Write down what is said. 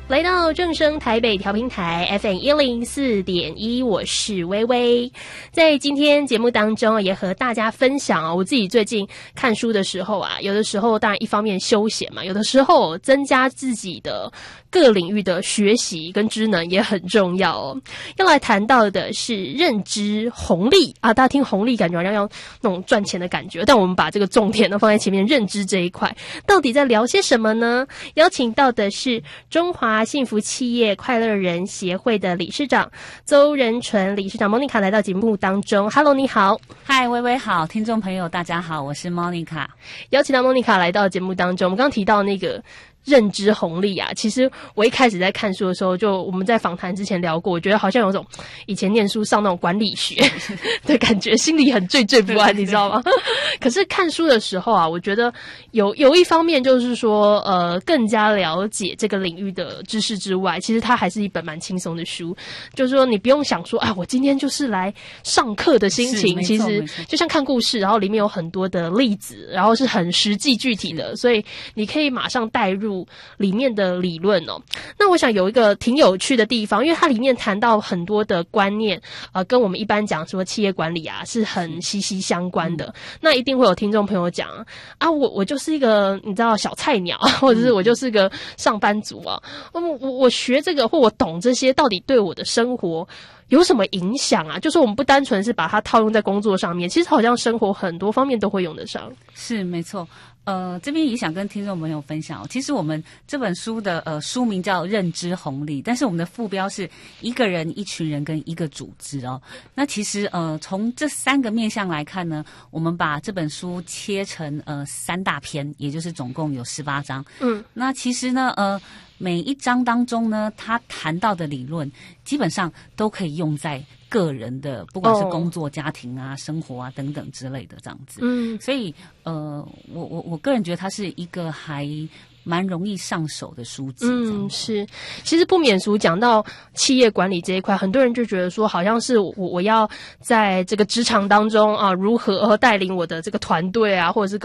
来到正声台北调频台 FM104.1， 我是薇薇。在今天节目当中也和大家分享我自己最近看书的时候有的时候当然一方面休闲嘛，有的时候增加自己的各领域的学习跟知能也很重要要来谈到的是认知红利大家听红利感觉好像要那种赚钱的感觉，但我们把这个重点呢放在前面，认知这一块到底在聊些什么呢？邀请到的是中华幸福企业快乐人协会的理事长邹仁纯理事长 Monica 来到节目当中。 Hello， 你好。 嗨，薇薇好，听众朋友大家好，我是 Monica。 邀请到 Monica 来到节目当中，我们刚刚提到那个认知红利其实我一开始在看书的时候，就我们在访谈之前聊过，我觉得好像有种以前念书上那种管理学的感觉，心里很惴惴不安，你知道吗？可是看书的时候我觉得有一方面就是说更加了解这个领域的知识之外，其实它还是一本蛮轻松的书，就是说你不用想说我今天就是来上课的心情，其实就像看故事，然后里面有很多的例子，然后是很实际具体的，所以你可以马上带入里面的理论那我想有一个挺有趣的地方，因为它里面谈到很多的观念跟我们一般讲说企业管理是很息息相关的。那一定会有听众朋友讲我就是一个你知道小菜鸟或者是我就是个上班族我学这个或我懂这些到底对我的生活有什么影响就是我们不单纯是把它套用在工作上面，其实好像生活很多方面都会用得上。 是没错。这边也想跟听众朋友分享其实我们这本书的书名叫认知红利，但是我们的副标是一个人、一群人跟一个组织那其实从这三个面向来看呢，我们把这本书切成3大篇，也就是总共有18章。那其实呢每一章当中呢，他谈到的理论基本上都可以用在个人的，不管是工作、家庭生活等等之类的这样子。所以我个人觉得它是一个还蛮容易上手的书籍。 是。其实不免俗讲到企业管理这一块，很多人就觉得说好像是我要在这个职场当中如何带领我的这个团队或者是